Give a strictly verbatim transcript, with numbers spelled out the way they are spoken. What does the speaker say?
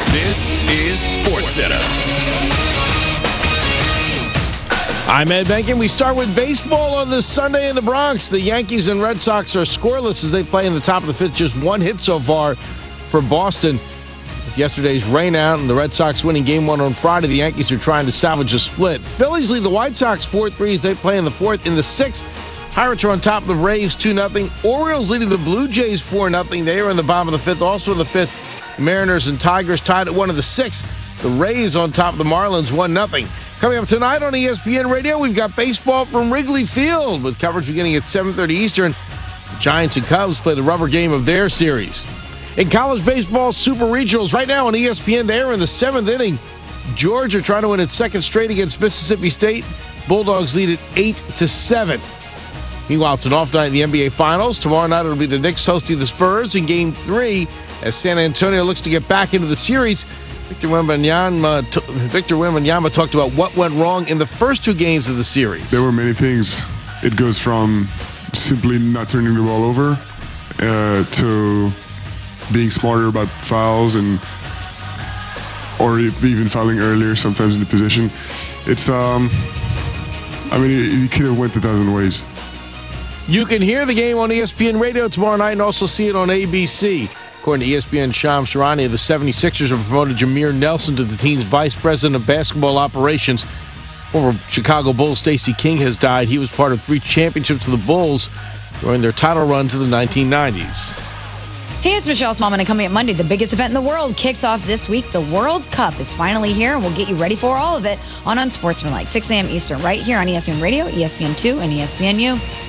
This is SportsCenter. I'm Ed Benkin. We start with baseball on this Sunday in the Bronx. The Yankees and Red Sox are scoreless as they play in the top of the fifth. Just one hit so far for Boston. With yesterday's rain out and the Red Sox winning game one on Friday, the Yankees are trying to salvage a split. Phillies lead the White Sox four three as they play in the fourth. In the sixth, Pirates are on top of the Braves two nothing. Orioles leading the Blue Jays four nothing. They are in the bottom of the fifth. Also in the fifth, Mariners and Tigers tied at one of the sixth. The Rays on top of the Marlins one nothing. Coming up tonight on E S P N Radio, we've got baseball from Wrigley Field with coverage beginning at seven thirty Eastern. The Giants and Cubs play the rubber game of their series. In college baseball, Super Regionals right now on E S P N, they're in the seventh inning. Georgia trying to win its second straight against Mississippi State. Bulldogs lead at eight to seven. Meanwhile, it's an off night in the N B A Finals. Tomorrow night it'll be the Knicks hosting the Spurs in Game three as San Antonio looks to get back into the series. Victor Wembanyama, Victor Wembanyama talked about what went wrong in the first two games of the series. There were many things. It goes from simply not turning the ball over uh, to being smarter about fouls and or even fouling earlier sometimes in the position. It's, um, I mean, it, it could have went a thousand ways. You can hear the game on E S P N Radio tomorrow night and also see it on A B C. According to E S P N's Shams Charania, the seventy-sixers have promoted Jameer Nelson to the team's vice president of basketball operations. Former Chicago Bulls Stacey King has died. He was part of three championships of the Bulls during their title run to the nineteen nineties. Hey, it's Michelle Smallman, and coming up Monday, the biggest event in the world kicks off this week. The World Cup is finally here, and we'll get you ready for all of it on Unsportsmanlike, six a.m. Eastern, right here on E S P N Radio, E S P N two, and E S P N U.